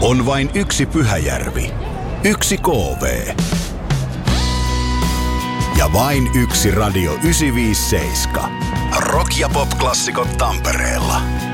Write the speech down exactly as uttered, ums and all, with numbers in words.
On vain yksi Pyhäjärvi, yksi K V ja vain yksi Radio yhdeksänsataaviisikymmentäseitsemän. Rock- ja pop-klassikot Tampereella.